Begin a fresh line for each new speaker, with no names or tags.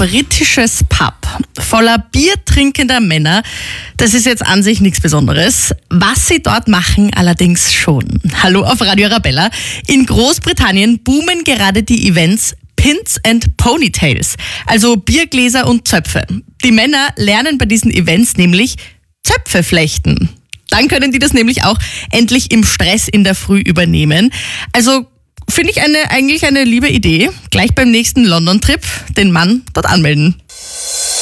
britisches Pub voller biertrinkender Männer, das ist jetzt an sich nichts Besonderes. Was sie dort machen, allerdings schon. Hallo auf Radio Arabella. In Großbritannien boomen gerade die Events Pins and Ponytails, also Biergläser und Zöpfe. Die Männer lernen bei diesen Events nämlich Zöpfe flechten. Dann können die das nämlich auch endlich im Stress in der Früh übernehmen. Also finde ich eigentlich eine liebe Idee. Gleich beim nächsten London-Trip den Mann dort anmelden.